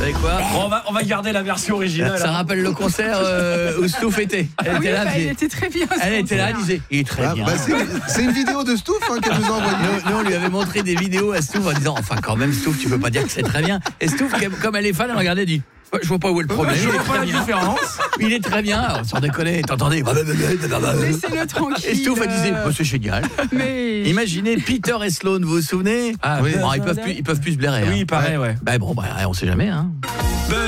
savez quoi? Bon, on va garder la version originale. Ça rappelle le concert où Stouff était. Elle était là, il était très bien. elle était là, elle disait, il est très bien. C'est une vidéo de Stouff qu'elle nous a envoyée. Nous, on lui avait montré des vidéos à Stouff en disant, enfin quand même Stouff, tu peux pas dire que c'est très bien. Et Stouff, comme elle est fan, elle regardait et dit, je vois pas où est le problème. Je Il est vois pas très la bien. différence. Il est très bien. Alors, sans déconner, t'entendais. Laissez-le tranquille. Et Stouff, elle disait, c'est génial. Mais... Imaginez Peter et Sloan, vous vous souvenez? Ah, Bon, ils peuvent plus se blairer. Oui, hein. pareil, ouais. Bon, on sait jamais, hein.